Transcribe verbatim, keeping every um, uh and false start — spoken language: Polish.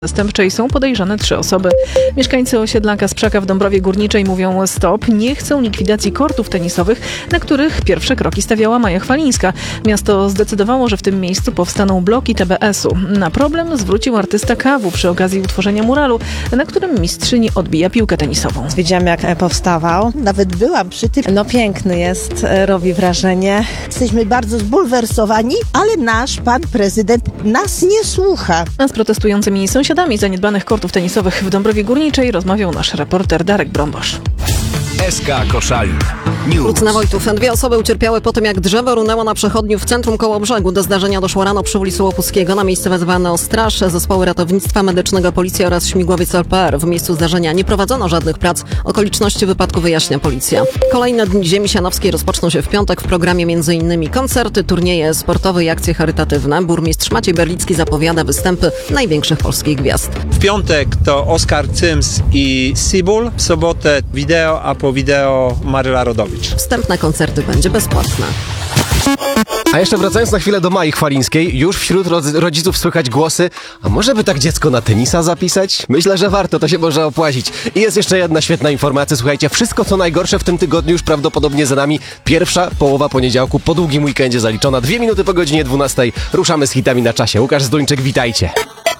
Zastępczej są podejrzane trzy osoby. Mieszkańcy osiedla Kasprzaka w Dąbrowie Górniczej mówią stop, nie chcą likwidacji kortów tenisowych, na których pierwsze kroki stawiała Maja Chwalińska. Miasto zdecydowało, że w tym miejscu powstaną bloki T B S u. Na problem zwrócił artysta Kawu przy okazji utworzenia muralu, na którym mistrzyni odbija piłkę tenisową. Widziałam, jak powstawał. Nawet byłam przy tym. No piękny jest, robi wrażenie. Jesteśmy bardzo zbulwersowani, ale nasz pan prezydent nas nie słucha. A z protestującymi sąsiadami zaniedbanych kortów tenisowych w Dąbrowie Górniczej rozmawiał nasz reporter Darek Brombosz. S K Koszalin. News. Lucna Wojtów. Dwie osoby ucierpiały po tym, jak drzewo runęło na przechodniu w centrum Kołobrzegu. Do zdarzenia doszło rano przy ulicy Łopuskiego. Na miejsce wezwano straż, zespoły ratownictwa medycznego, policja oraz śmigłowiec L P R. W miejscu zdarzenia nie prowadzono żadnych prac. Okoliczności wypadku wyjaśnia policja. Kolejne Dni Ziemi Sianowskiej rozpoczną się w piątek. W programie m.in. koncerty, turnieje sportowe i akcje charytatywne. Burmistrz Maciej Berlicki zapowiada występy największych polskich gwiazd. W piątek to Oskar Cyms i Sibul. W sobotę wideo, a po wideo Maryla Rodowicz. Wstęp na koncerty będzie bezpłatny. A jeszcze wracając na chwilę do Mai Chwalińskiej, już wśród rodziców słychać głosy, a może by tak dziecko na tenisa zapisać? Myślę, że warto, to się może opłacić. I jest jeszcze jedna świetna informacja, słuchajcie, wszystko co najgorsze w tym tygodniu już prawdopodobnie za nami. Pierwsza połowa poniedziałku po długim weekendzie zaliczona, dwie minuty po godzinie dwunastej. Ruszamy z hitami na czasie. Łukasz Zduńczyk, witajcie.